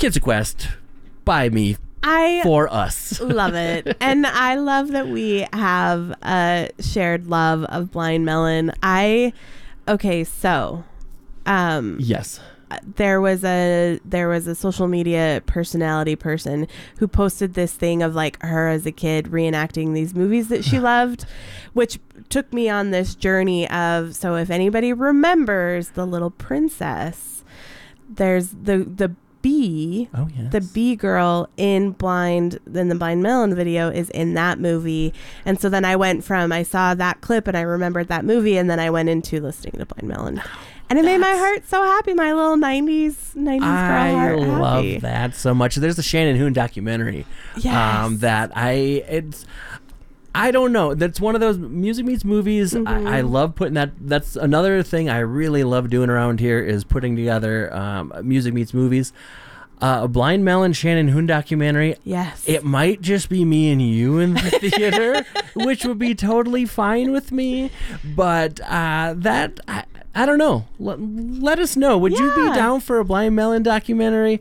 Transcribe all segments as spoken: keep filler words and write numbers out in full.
Kids Quest by me. I for us. Love it. And I love that we have a shared love of Blind Melon. I, okay, so, um, yes. There was a there was a social media personality person who posted this thing of like her as a kid reenacting these movies that she loved, which took me on this journey of, so if anybody remembers The Little Princess, there's the the bee, oh yes, the bee girl in Blind in the Blind Melon video is in that movie. And so then I went from I saw that clip and I remembered that movie, and then I went into listening to Blind Melon. And it That's, made my heart so happy, my little nineties nineties girl I heart love happy. that so much. There's the Shannon Hoon documentary. Yes. Um, that I, it's, I don't know. That's one of those music meets movies. Mm-hmm. I, I love putting that. That's another thing I really love doing around here is putting together um, music meets movies. Uh, a Blind Melon Shannon Hoon documentary. Yes. It might just be me and you in the theater, which would be totally fine with me. But uh, that... I, I don't know. Let, let us know. Would yeah. you be down for a Blind Melon documentary?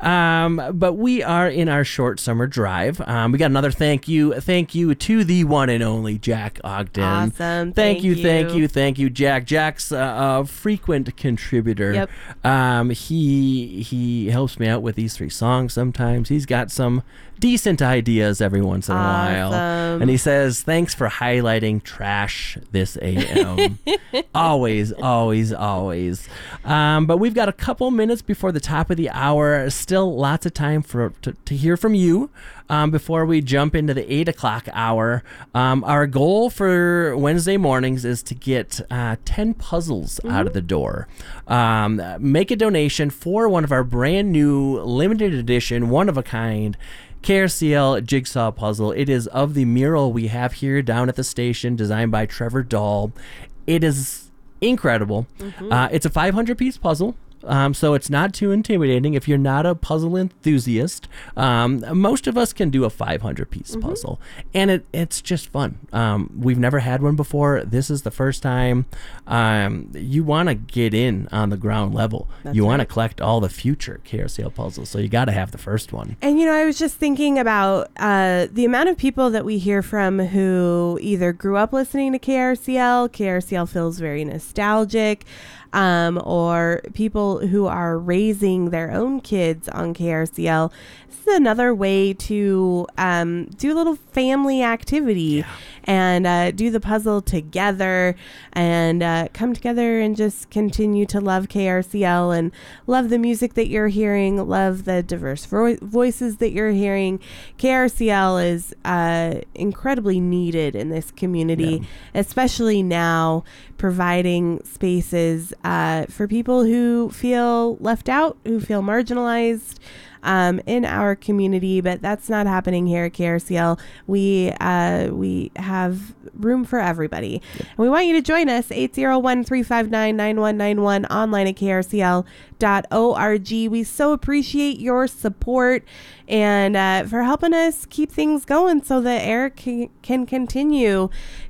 Um, but we are in our short summer drive. Um, we got another thank you. Thank you to the one and only Jack Ogden. Awesome. Thank, thank you, you. Thank you. Thank you, Jack. Jack's uh, a frequent contributor. Yep. Um, he, he helps me out with these three songs sometimes. He's got some decent ideas every once in a awesome. while. And he says, thanks for highlighting trash this A M. always, always, always. Um, but we've got a couple minutes before the top of the hour. Still lots of time for to, to hear from you um, before we jump into the eight o'clock hour. Um, our goal for Wednesday mornings is to get uh, ten puzzles mm-hmm. out of the door. Um, make a donation for one of our brand new limited edition, one of a kind K R C L jigsaw puzzle. It is of the mural we have here down at the station, designed by Trevor Dahl. It is incredible. Mm-hmm. Uh, it's a five hundred piece puzzle. Um, so it's not too intimidating if you're not a puzzle enthusiast. Um, most of us can do a five hundred piece mm-hmm. puzzle, and it, it's just fun. Um, we've never had one before. This is the first time. Um, you want to get in on the ground level. That's you right. want to collect all the future K R C L puzzles, so you got to have the first one. And, you know, I was just thinking about uh, the amount of people that we hear from who either grew up listening to K R C L, K R C L feels very nostalgic, Um, or people who are raising their own kids on K R C L. This is another way to um, do a little family activity yeah. and uh, do the puzzle together and uh, come together and just continue to love K R C L and love the music that you're hearing, love the diverse vo- voices that you're hearing. K R C L is uh, incredibly needed in this community, yeah. especially now, providing spaces uh, for people who feel left out, who feel marginalized um, in our community. But that's not happening here at K R C L. We uh, we have room for everybody. Yep. And we want you to join us, eight oh one, three five nine, nine one nine one, online at K R C L dot org. We so appreciate your support and uh, for helping us keep things going so that Eric can, can continue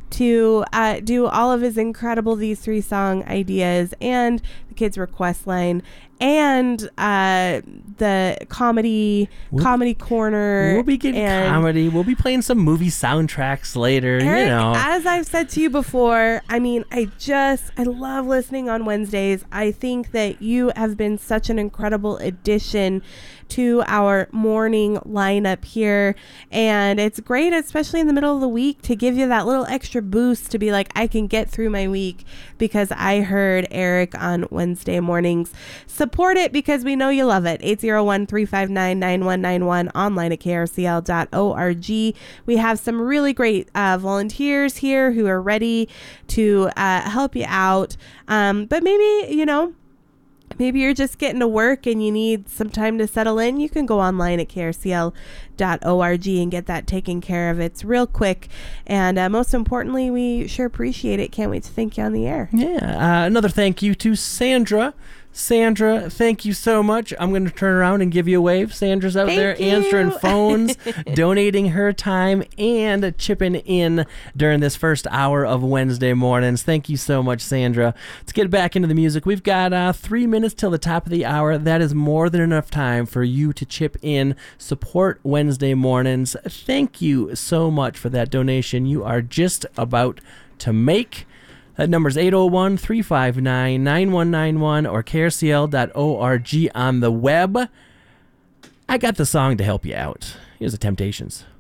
to uh, do all of his incredible These Three Song ideas and the Kids Request Line and uh, the comedy we'll, comedy corner. We'll be getting comedy. We'll be playing some movie soundtracks later. Eric, you know, as I've said to you before, I mean, I just I love listening on Wednesdays. I think that you have been such an incredible addition to our morning lineup here, and it's great, especially in the middle of the week, to give you that little extra boost to be like, I can get through my week because I heard Eric on Wednesday mornings. Support it because we know you love it. eight oh one, three five nine, nine one nine one, online at K R C L dot org. We have some really great uh, volunteers here who are ready to uh, help you out, um, but maybe, you know, maybe you're just getting to work and you need some time to settle in. You can go online at K R C L dot org and get that taken care of. It's real quick. And uh, most importantly, we sure appreciate it. Can't wait to thank you on the air. Yeah. Uh, another thank you to Sandra Sandra, thank you so much. I'm going to turn around and give you a wave. Sandra's out Thank there you. answering phones, donating her time, and chipping in during this first hour of Wednesday mornings. Thank you so much, Sandra. Let's get back into the music. We've got uh, three minutes till the top of the hour. That is more than enough time for you to chip in, support Wednesday mornings. Thank you so much for that donation you are just about to make. That number is eight oh one, three five nine, nine one nine one or K R C L dot org on the web. I got the song to help you out. Here's the Temptations.